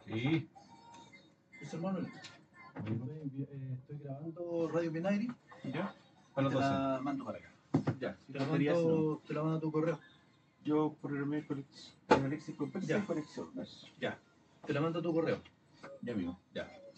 Sí. Es hermano. Estoy grabando Radio Vinagre. ¿Ya? Te la mando para acá. Ya. Si Te la mando a tu correo. Yo programé con Alexis con Ya. conexión. Ya. Te la mando a tu correo. Ya, amigo. Ya.